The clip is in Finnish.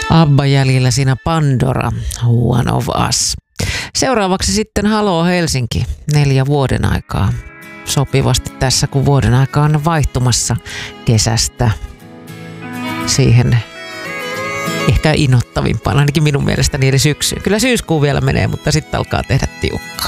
Abba jäljellä siinä Pandora, One of Us. Seuraavaksi sitten Haloo Helsinki, 4 vuoden aikaa. Sopivasti tässä, kun vuoden aika on vaihtumassa kesästä siihen ehkä innoittavimpaan, ainakin minun mielestäni, eli syksyyn. Kyllä syyskuu vielä menee, mutta sitten alkaa tehdä tiukkaa.